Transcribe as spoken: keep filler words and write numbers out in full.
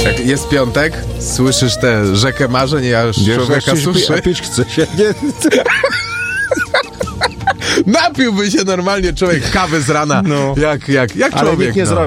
Jak jest piątek, słyszysz tę rzekę marzeń, ja już Wiesz, człowieka właśnie, suszy. a pić chce się, nie? Napiłby się normalnie człowiek kawy z rana, No. jak, jak, jak Ale człowiek. nikt nie no. zrobi.